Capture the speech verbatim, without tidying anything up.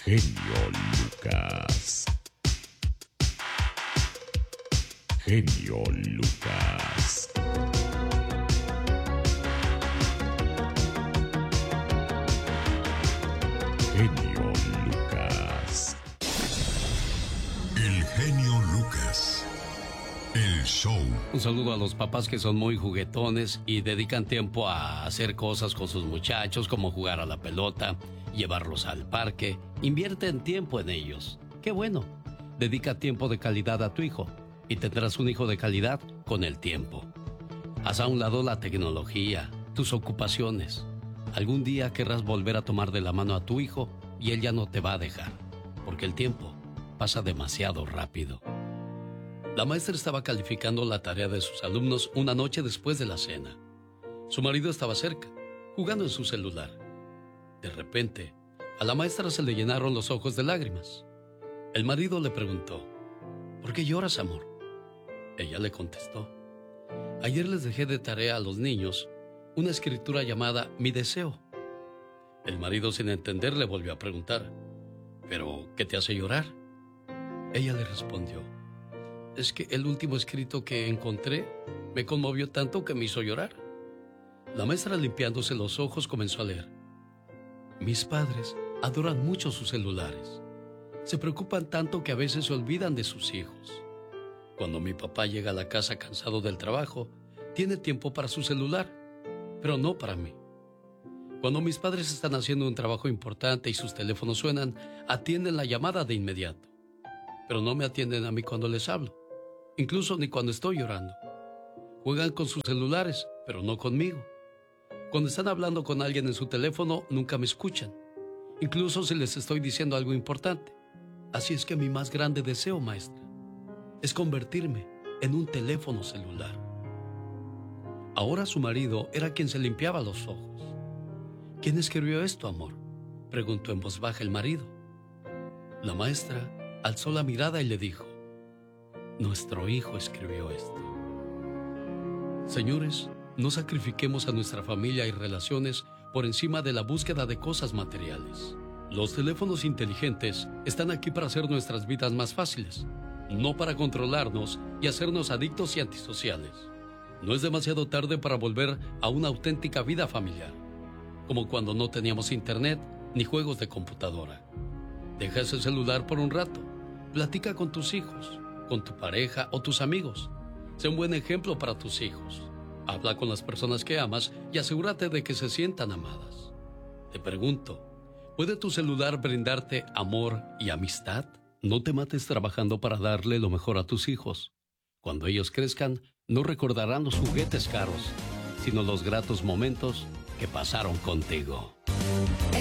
Genio Lucas. Genio Lucas. Genio Lucas. El genio Lucas. El show. Un saludo a los papás que son muy juguetones y dedican tiempo a hacer cosas con sus muchachos, como jugar a la pelota, llevarlos al parque. Invierten tiempo en ellos. ¡Qué bueno! Dedica tiempo de calidad a tu hijo y tendrás un hijo de calidad con el tiempo. Haz a un lado la tecnología, tus ocupaciones. Algún día querrás volver a tomar de la mano a tu hijo y él ya no te va a dejar, porque el tiempo pasa demasiado rápido. La maestra estaba calificando la tarea de sus alumnos una noche después de la cena. Su marido estaba cerca, jugando en su celular. De repente, a la maestra se le llenaron los ojos de lágrimas. El marido le preguntó: ¿por qué lloras, amor? Ella le contestó: ayer les dejé de tarea a los niños una escritura llamada Mi Deseo. El marido, sin entender, le volvió a preguntar: ¿pero qué te hace llorar? Ella le respondió: es que el último escrito que encontré me conmovió tanto que me hizo llorar. La maestra, limpiándose los ojos, comenzó a leer: mis padres adoran mucho sus celulares. Se preocupan tanto que a veces se olvidan de sus hijos. Cuando mi papá llega a la casa cansado del trabajo, tiene tiempo para su celular, pero no para mí. Cuando mis padres están haciendo un trabajo importante y sus teléfonos suenan, atienden la llamada de inmediato, pero no me atienden a mí cuando les hablo, incluso ni cuando estoy llorando. Juegan con sus celulares, pero no conmigo. Cuando están hablando con alguien en su teléfono, nunca me escuchan, incluso si les estoy diciendo algo importante. Así es que mi más grande deseo, maestra, es convertirme en un teléfono celular. Ahora su marido era quien se limpiaba los ojos. ¿Quién escribió esto, amor?, preguntó en voz baja el marido. La maestra alzó la mirada y le dijo: nuestro hijo escribió esto. Señores, no sacrifiquemos a nuestra familia y relaciones por encima de la búsqueda de cosas materiales. Los teléfonos inteligentes están aquí para hacer nuestras vidas más fáciles, no para controlarnos y hacernos adictos y antisociales. No es demasiado tarde para volver a una auténtica vida familiar, como cuando no teníamos internet ni juegos de computadora. Deja ese celular por un rato, platica con tus hijos, con tu pareja o tus amigos. Sé un buen ejemplo para tus hijos. Habla con las personas que amas y asegúrate de que se sientan amadas. Te pregunto, ¿puede tu celular brindarte amor y amistad? No te mates trabajando para darle lo mejor a tus hijos. Cuando ellos crezcan, no recordarán los juguetes caros, sino los gratos momentos que pasaron contigo.